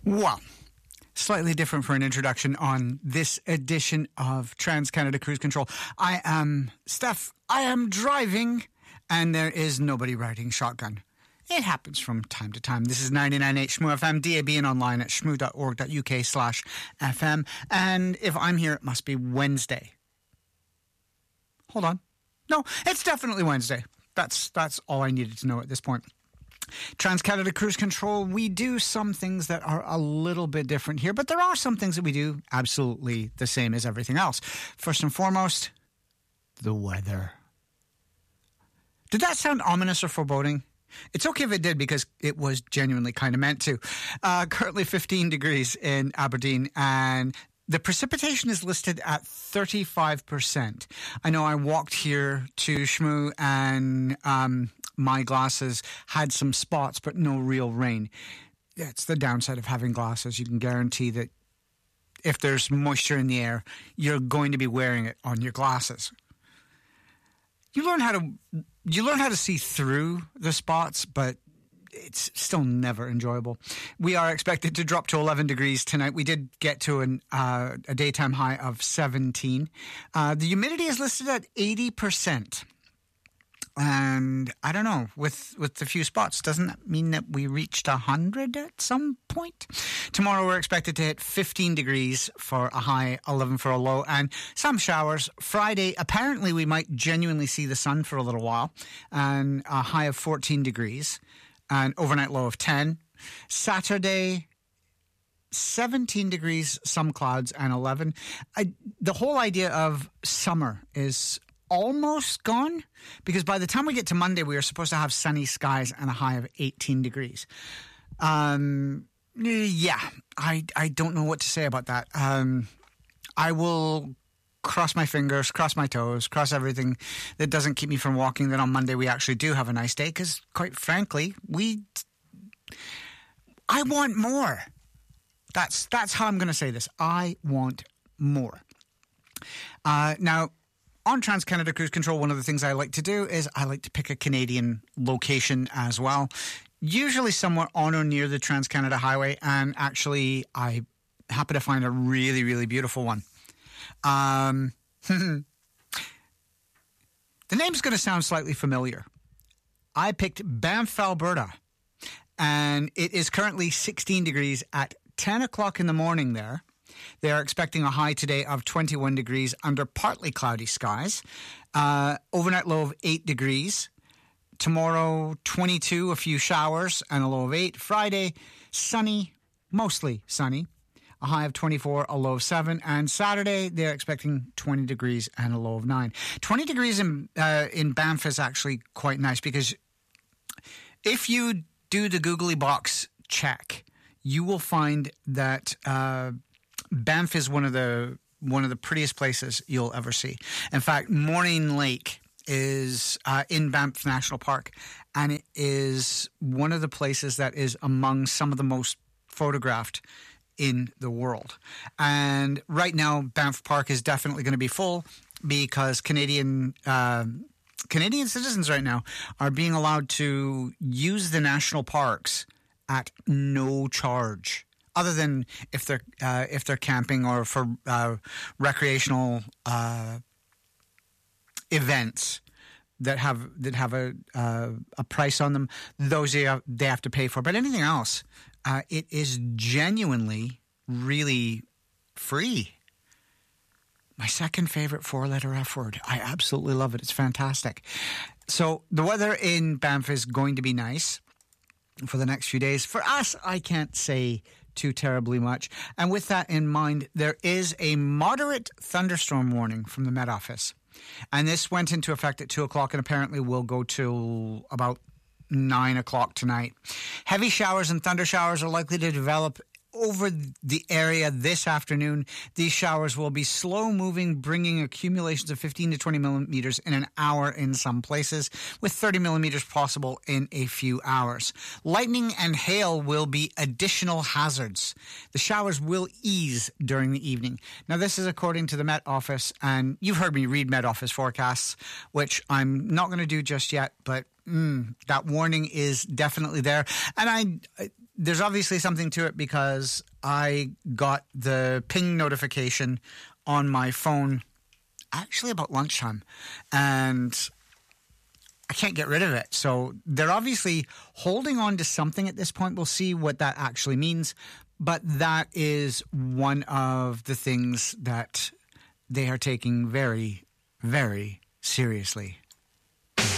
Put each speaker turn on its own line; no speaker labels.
Well, slightly different for an introduction on this edition of Trans-Canada Cruise Control. I am Steph. I am driving, and there is nobody riding shotgun. It happens from time to time. This is 99.8 Shmoo FM, DAB and online at shmoo.org.uk/FM. And if I'm here, it must be Wednesday. Hold on. No, it's definitely Wednesday. That's all I needed to know at this point. Trans-Canada Cruise Control, we do some things that are a little bit different here, but there are some things that we do absolutely the same as everything else. First and foremost, the weather. Did that sound ominous or foreboding? It's okay if it did, because it was genuinely kind of meant to. Currently 15 degrees in Aberdeen, and the precipitation is listed at 35%. I know I walked here to Shmoo, and my glasses had some spots, but no real rain. It's the downside of having glasses. You can guarantee that if there's moisture in the air, you're going to be wearing it on your glasses. You learn how to see through the spots, but it's still never enjoyable. We are expected to drop to 11 degrees tonight. We did get to a daytime high of 17. The humidity is listed at 80%. And I don't know, with the few spots, doesn't that mean that we reached 100 at some point? Tomorrow we're expected to hit 15 degrees for a high, 11 for a low, and some showers. Friday, apparently we might genuinely see the sun for a little while, and a high of 14 degrees, an overnight low of 10. Saturday, 17 degrees, some clouds, and 11. The whole idea of summer is almost gone, because by the time we get to Monday, we are supposed to have sunny skies and a high of 18 degrees. Yeah, I don't know what to say about that. I will cross my fingers, cross my toes, cross everything that doesn't keep me from walking, that on Monday we actually do have a nice day, because quite frankly, I want more. That's how I'm going to say this. I want more. Now, on Trans-Canada Cruise Control, one of the things I like to do is I like to pick a Canadian location as well, usually somewhere on or near the Trans-Canada Highway, and actually I happen to find a really, really beautiful one. The name's going to sound slightly familiar. I picked Banff, Alberta, and it is currently 16 degrees at 10 o'clock in the morning there. They are expecting a high today of 21 degrees under partly cloudy skies. Overnight low of 8 degrees. Tomorrow, 22, a few showers, and a low of 8. Friday, sunny, mostly sunny. A high of 24, a low of 7. And Saturday, they're expecting 20 degrees and a low of 9. 20 degrees in Banff is actually quite nice, because if you do the googly box check, you will find that Banff is one of the prettiest places you'll ever see. In fact, Morning Lake is in Banff National Park, and it is one of the places that is among some of the most photographed in the world. And right now, Banff Park is definitely going to be full, because Canadian citizens right now are being allowed to use the national parks at no charge, other than if they're camping or for recreational events that have a price on them. Those they have to pay for. But anything else, it is genuinely really free. My second favorite 4-letter F word. I absolutely love it. It's fantastic. So the weather in Banff is going to be nice for the next few days. For us, I can't say too terribly much. And with that in mind, there is a moderate thunderstorm warning from the Met Office. And this went into effect at 2 o'clock and apparently will go till about 9 o'clock tonight. Heavy showers and thunder showers are likely to develop over the area this afternoon. These showers will be slow moving, bringing accumulations of 15 to 20 millimeters in an hour in some places, with 30 millimeters possible in a few hours. Lightning and hail will be additional hazards. The showers will ease during the evening. Now, this is according to the Met Office, and you've heard me read Met Office forecasts, which I'm not going to do just yet, but that warning is definitely there. And there's obviously something to it because I got the ping notification on my phone actually about lunchtime, and I can't get rid of it. So they're obviously holding on to something at this point. We'll see what that actually means. But that is one of the things that they are taking very, very seriously.